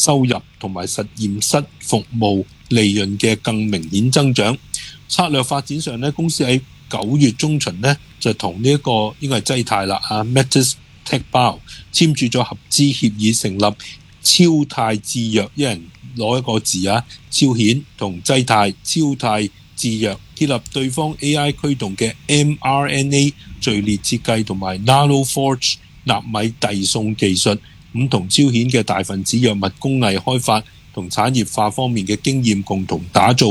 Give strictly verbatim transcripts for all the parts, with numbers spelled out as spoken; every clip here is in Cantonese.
收入同埋實驗室服務利潤嘅更明顯增長。策略發展上咧，公司喺九月中旬咧就同呢一個應該係劑泰啦啊 Metis TechBio 簽署咗合資協議，成立超泰製藥，一人攞一個字啊，超顯同劑泰超泰製藥結合對方 A I 驅動嘅 mRNA 序列設計同埋 NanoForge 納米遞送技術，咁同超顯嘅大分子藥物工藝開發同產業化方面嘅經驗，共同打造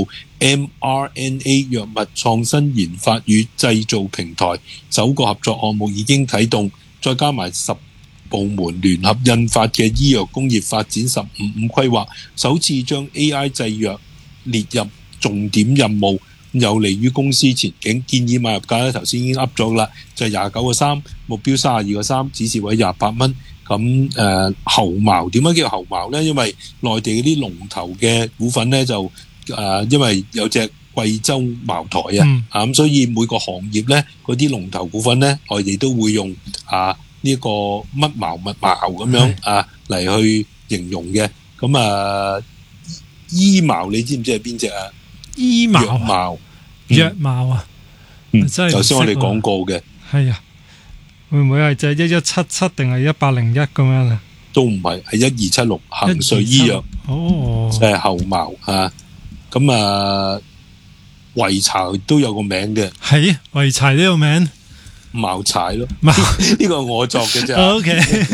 mRNA 藥物創新研發與製造平台。首個合作項目已經啟動，再加埋十部門聯合印發嘅醫藥工業發展十五五規劃，首次將 A I 製藥列入重點任務，有利於公司前景。建議買入價咧，頭先已經噏咗啦，就係廿九個三，目標三十二個三，指示位廿八蚊。咁誒、呃、猴茅點解叫猴茅咧？因為內地嗰啲龍頭嘅股份咧就誒、呃，因為有隻貴州茅台啊，嗯、啊咁，所以每個行業咧嗰啲龍頭股份咧，內地都會用啊呢、這個乜茅乜茅咁樣啊嚟去形容嘅。咁啊，醫茅你知唔知係邊隻啊？ 醫茅藥茅， 藥茅啊， 嗯，頭先我哋講過嘅， 係啊。會唔會係就係一一七七定係一八零一咁樣啊？ 都唔係，係一二七六恒瑞醫藥， 哦，就係猴茅啊。咁啊，濰柴都有個名嘅， 係濰柴都有名， 茅柴咯。呢個我作嘅啫。 O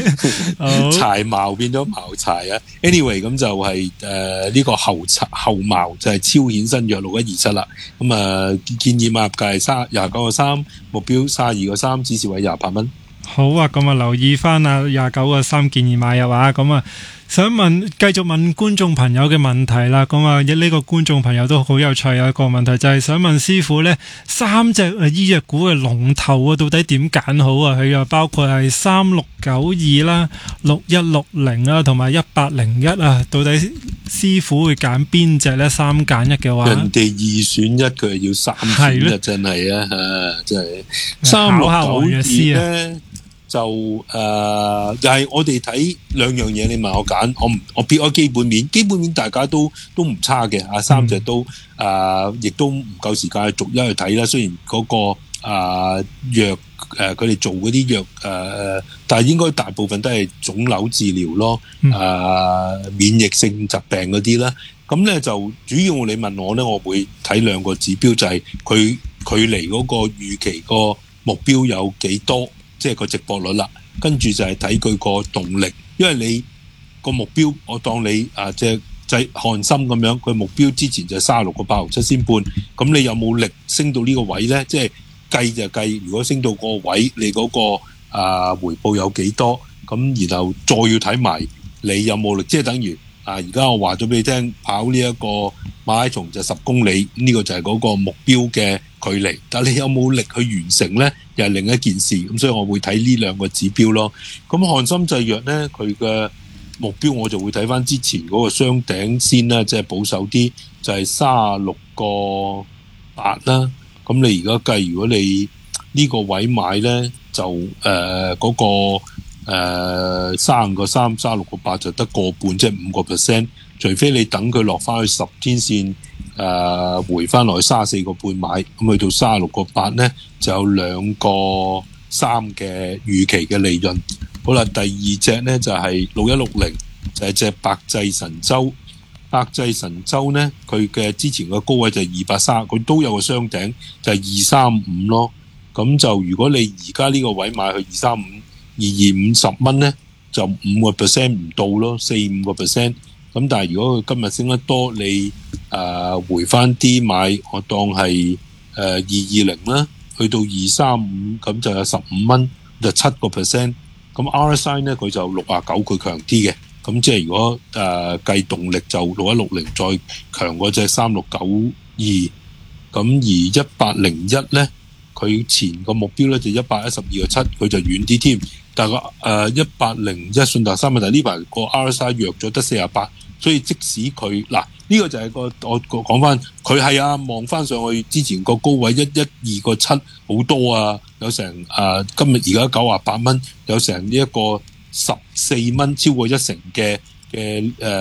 K， 柴茅變咗茅柴啊。Anyway， 咁就係誒呢個猴柴猴茅就係超顯新藥六一二七啦。咁啊建議買入價係三廿九個三，目標三十二個三，指示位廿八蚊。 好啊，咁啊留意翻啊廿九個三建議買入啊。咁啊想問繼續問觀眾朋友嘅問題啦。咁啊呢個觀眾朋友都好有趣啊，一個問題就係想問師傅呢三隻醫藥股嘅龍頭啊，到底點揀好啊？佢又包括係三六九二啦、六一六零啦，同埋一八零一啊。到底師傅會揀邊隻呢？三揀一嘅話， 人哋二選一，佢係要三選一，真係啊！啊，真係三六九二呢。就誒、呃，又係我哋睇兩樣嘢。你問我揀，我唔我撇開基本面，基本面大家都都唔差嘅。啊，三隻都誒，亦、呃、都唔夠時間去逐一去睇啦。雖然嗰、那個誒、呃、藥誒，佢、呃、哋做嗰啲藥誒，但係應該大部分都係腫瘤治療咯，誒、呃、免疫性疾病嗰啲啦。咁咧就主要你問我咧，我會睇兩個指標，就係、是、佢距離嗰個預期個目標有幾多。即係個直播率啦，跟住就係睇佢個動力，因為你個目標，我當你啊即係就係漢森咁樣，佢目標之前就係三十六個八毫七仙半，咁你有冇力升到呢個位咧？即係計就計，如果升到個位，你嗰個啊回報有幾多？咁然後再要睇埋你有冇力，即係等於啊而家我話咗俾你聽，跑呢一個馬拉松就十公里，呢個就係嗰個目標嘅距離，但你有冇力去完成呢？又係另一件事。咁所以我會睇呢兩個指標咯。咁漢森製藥呢，佢嘅目標我就會睇翻之前嗰個雙頂先啦，即係保守啲，就係三十六個八啦。咁你而家計，如果你呢個位買呢，就誒嗰、呃嗰個誒三十個三、三十六個八就得個半，即係五個 percent。除非你等佢落翻去十天線。誒、呃、回翻落去三十四個半買，咁去到三十六個八咧，就有兩個三嘅預期嘅利潤。好啦，第二隻咧就係六一六零，就係、是、隻百濟神州。百濟神州咧，佢嘅之前嘅高位就係二百三，佢都有個雙頂，就係二三五咯。咁就如果你而家呢個位買去二三五、二二五十蚊咧，就五個 percent 唔到咯，四五個 percent。咁但係如果佢今日升得多，你誒、呃、回翻啲買，我當係誒二二零啦，去到二三五，咁就有十五蚊，就七個 percent。咁 R S I 咧佢就六啊九，佢強啲嘅。咁即係如果誒計、呃、動力就六一六零再強嗰隻三六九二。咁而一八零一咧，佢前個目標咧就一百一十二個七，佢就遠啲添。但係個誒一八零一信達三，但係呢排個 R S I 弱咗得四十八。所以即使佢嗱呢個就係個我講翻，佢係啊望翻上去之前個高位一一二個七好多啊，有成誒、呃、今日而家九十八蚊，有成呢一個十四蚊，超過一成嘅嘅誒。